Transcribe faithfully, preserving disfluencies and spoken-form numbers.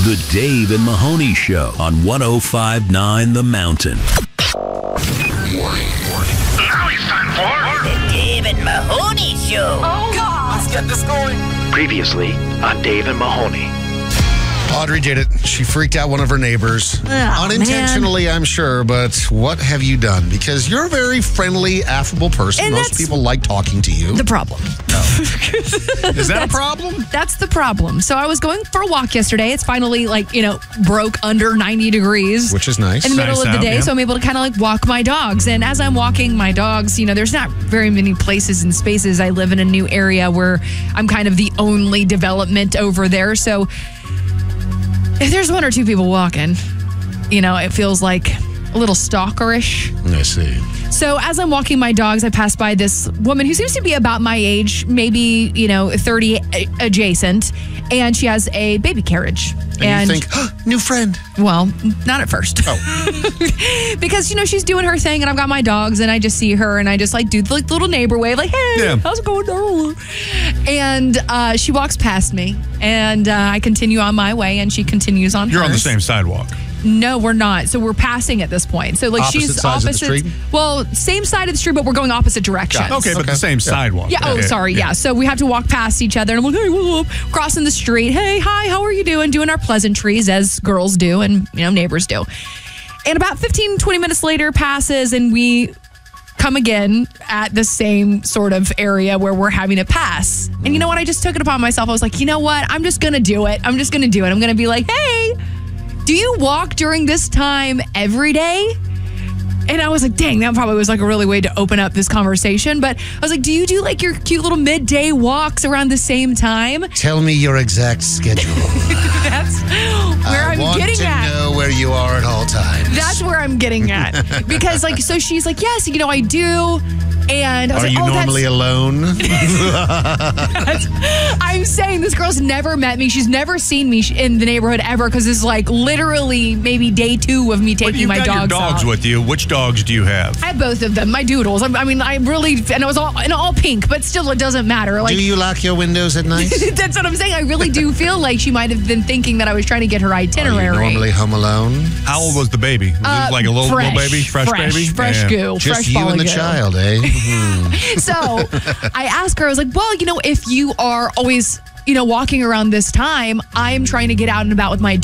The Dave and Mahoney Show on one oh five point nine The Mountain. Warning, warning. Now it's time for The Dave and Mahoney Show. Oh, God. Let's get this going. Previously on Dave and Mahoney. Audrey did it. She freaked out one of her neighbors. Oh, Unintentionally, man. I'm sure, but what have you done? Because you're a very friendly, affable person. And Most that's people like talking to you. The problem. Is that a problem? That's the problem. So I was going for a walk yesterday. It's finally like, you know, broke under ninety degrees. Which is nice. In the middle Nice of the out, day. yeah. So I'm able to kind of like walk my dogs. And as I'm walking my dogs, you know, there's not very many places and spaces. I live in a new area where I'm kind of the only development over there. So if there's one or two people walking, you know, it feels like a little stalkerish. I see. So as I'm walking my dogs, I pass by this woman who seems to be about my age, maybe, you know, thirty adjacent, and she has a baby carriage. And, And, you think, oh, new friend. well, not at first. Oh. Because, you know, she's doing her thing and I've got my dogs and I just see her and I just like do the like, little neighbor wave, like, hey, Yeah. how's it going? And uh, she walks past me and uh, I continue on my way and she continues on You're on the hers. same sidewalk. No, we're not. So we're passing at this point. So like Opposite she's sides of the opposite. street? Well, same side of the street, but we're going opposite directions. Okay, but Okay. the same sidewalk. Yeah. Oh, sorry. Yeah. So we have to walk past each other, and I'm like, hey, whoop, whoop, crossing the street. Hey, hi, how are you doing? Doing our pleasantries as girls do, and you know neighbors do. And about fifteen, twenty minutes later passes, and we come again at the same sort of area where we're having to pass. And you know what? I just took it upon myself. I was like, you know what? I'm just gonna do it. I'm just gonna do it. I'm gonna be like, hey, do you walk during this time every day? And I was like, dang, that probably was like a really way to open up this conversation. But I was like, do you do like your cute little midday walks around the same time? Tell me your exact schedule. That's where I I'm want getting to at. know where you are at all times. That's where I'm getting at. Because like, so she's like, yes, you know, I do. And I was Are like, you oh, normally that's, alone? I'm saying this girl's never met me. She's never seen me in the neighborhood ever because this is like literally maybe day two of me But taking you've my got dogs your dogs out. with you. Which dogs do you have? I have both of them. My doodles. I, I mean, I really, and it was all, and all pink, but still, it doesn't matter. Like, Do you lock your windows at night? that's what I'm saying. I really do feel like she might have been thinking that I was trying to get her Are you itinerary. normally home alone? How old was the baby? Was Uh, it like a little, fresh, little baby? Fresh, fresh baby? Fresh Yeah. goo. Just fresh you ball and of the goo. child, eh? Hmm. So I asked her, I was like, well, you know, if you are always, you know, walking around this time, I'm trying to get out and about with my